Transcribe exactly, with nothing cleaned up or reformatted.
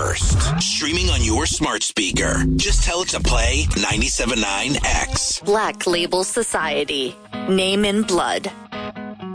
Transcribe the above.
first. Streaming on your smart speaker. Just tell it to play ninety-seven point nine X. Black Label Society. Name in blood.